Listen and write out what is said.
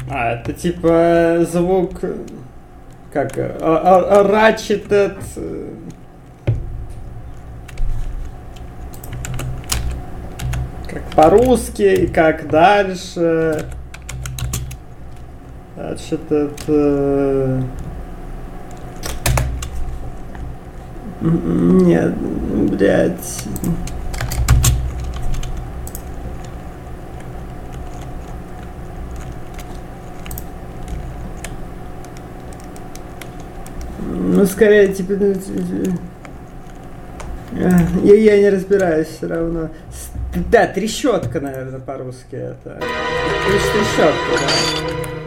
Это типа звук... Как? Ratcheted... Как по-русски, и как дальше... Ratcheted... Нет, блядь... Ну, скорее, типа... Я не разбираюсь все равно. Да, трещотка, наверное, по-русски это. Трещотка, да.